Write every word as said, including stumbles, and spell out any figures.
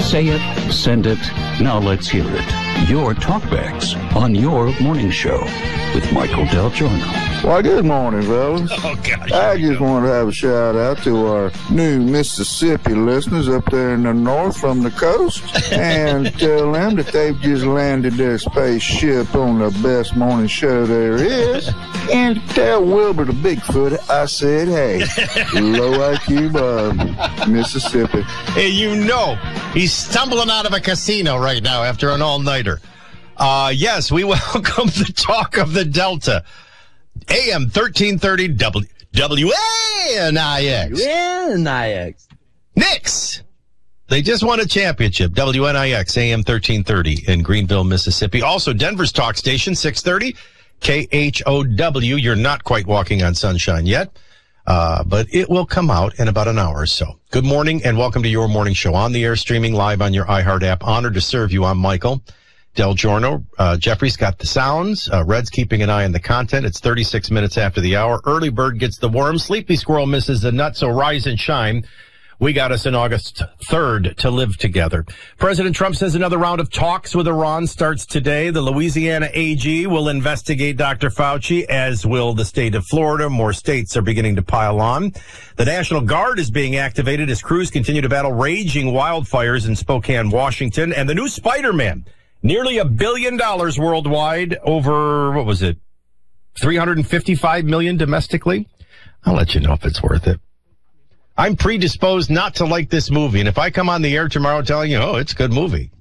Say it, send it, now let's hear it. Your talkbacks on your morning show with Michael Del Giorno. Well, good morning, fellas. Oh, gosh. I just want to have a shout out to our new Mississippi listeners up there in the north from the coast and tell them that they've just landed their spaceship on the best morning show there is. And tell Wilbur the Bigfoot I said, hey, low I Q Bob, Mississippi. Hey, you know, he's stumbling out of a casino right now after an all-nighter. Uh, yes, we welcome the talk of the Delta. A M thirteen thirty W A N I X. W A N I X. Knicks. They just won a championship. W N I X, A M thirteen thirty in Greenville, Mississippi. Also, Denver's talk station, six thirty, K H O W. You're not quite walking on sunshine yet, uh, but it will come out in about an hour or so. Good morning and welcome to your morning show. On the air, streaming live on your iHeart app. Honored to serve you. I'm Michael Del Giorno. Uh, Jeffrey's got the sounds. Uh, Red's keeping an eye on the content. It's thirty-six minutes after the hour. Early bird gets the worm. Sleepy squirrel misses the nut. So rise and shine. We got us in August third to live together. President Trump says another round of talks with Iran starts today. The Louisiana A G will investigate Doctor Fauci, as will the state of Florida. More states are beginning to pile on. The National Guard is being activated as crews continue to battle raging wildfires in Spokane, Washington. And the new Spider-Man. Nearly a billion dollars worldwide, over, what was it, three hundred fifty-five million domestically? I'll let you know if it's worth it. I'm predisposed not to like this movie, and if I come on the air tomorrow telling you, oh, it's a good movie,